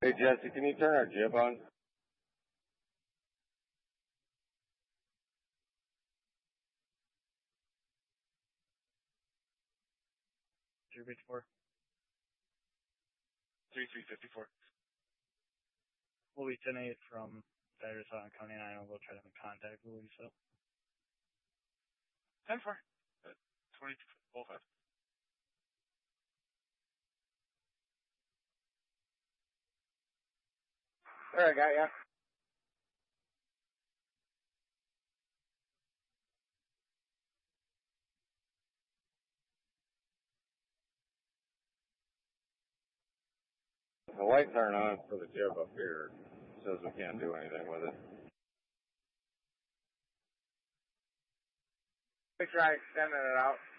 Hey, Jesse, can you turn our jib on? Beach 4. 3354. We'll be 10-8 from Dagger on County 9. We'll try to contact Louisa. 10-4. 22.05. There, I got ya. The lights aren't on for the jib up here. It says we can't do anything with it. Make sure I extended it out.